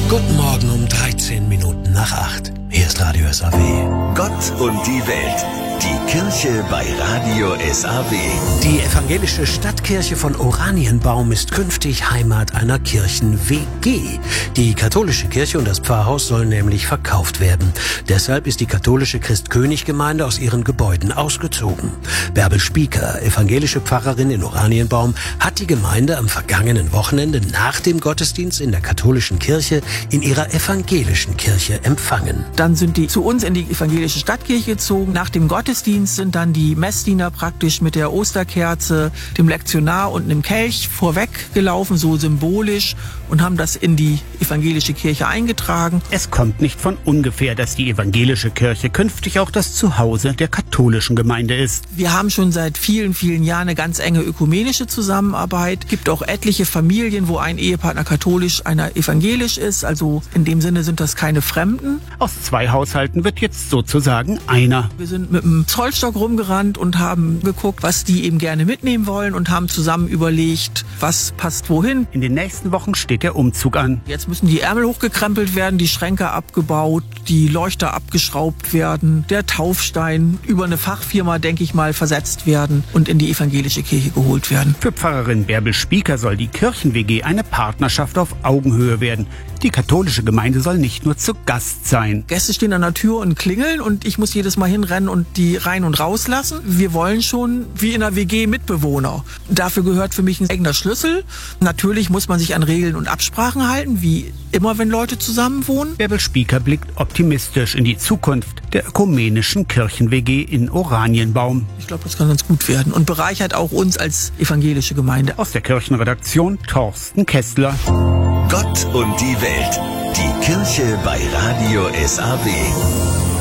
Guten Morgen um 13 Minuten nach 8. Hier ist Radio SAW. Gott und die Welt. Die Kirche bei Radio SAW. Die evangelische Stadtkirche von Oranienbaum ist künftig Heimat einer Kirchen-WG. Die katholische Kirche und das Pfarrhaus sollen nämlich verkauft werden. Deshalb ist die katholische Christ-König-Gemeinde aus ihren Gebäuden ausgezogen. Bärbel Spieker, evangelische Pfarrerin in Oranienbaum, hat die Gemeinde am vergangenen Wochenende nach dem Gottesdienst in der katholischen Kirche in ihrer evangelischen Kirche empfangen. Dann sind die zu uns in die evangelische Stadtkirche gezogen. Nach dem Gottesdienst sind dann die Messdiener praktisch mit der Osterkerze, dem Lektionar und einem Kelch vorweg gelaufen, so symbolisch, und haben das in die evangelische Kirche eingetragen. Es kommt nicht von ungefähr, dass die evangelische Kirche künftig auch das Zuhause der katholischen Gemeinde ist. Wir haben schon seit vielen, vielen Jahren eine ganz enge ökumenische Zusammenarbeit. Es gibt auch etliche Familien, wo ein Ehepartner katholisch, einer evangelisch ist. Also in dem Sinne sind das keine Fremden. Aus 2 Haushalten wird jetzt sozusagen einer. Wir sind mit dem Zollstock rumgerannt und haben geguckt, was die eben gerne mitnehmen wollen und haben zusammen überlegt, was passt wohin. In den nächsten Wochen steht der Umzug an. Jetzt müssen die Ärmel hochgekrempelt werden, die Schränke abgebaut, die Leuchter abgeschraubt werden, der Taufstein über eine Fachfirma, denke ich mal, versetzt werden und in die evangelische Kirche geholt werden. Für Pfarrerin Bärbel Spieker soll die Kirchen-WG eine Partnerschaft auf Augenhöhe werden. Die katholische Gemeinde soll nicht nur zu Gast sein. Gäste stehen an der Tür und klingeln und ich muss jedes Mal hinrennen und die rein und rauslassen. Wir wollen schon wie in einer WG Mitbewohner. Dafür gehört für mich ein eigener Schlüssel. Natürlich muss man sich an Regeln und Absprachen halten, wie immer, wenn Leute zusammen wohnen. Bärbel Spieker blickt optimistisch in die Zukunft der ökumenischen Kirchen-WG in Oranienbaum. Ich glaube, das kann ganz gut werden und bereichert auch uns als evangelische Gemeinde. Aus der Kirchenredaktion Thorsten Kessler. Gott und die Welt. Die Kirche bei Radio SAW.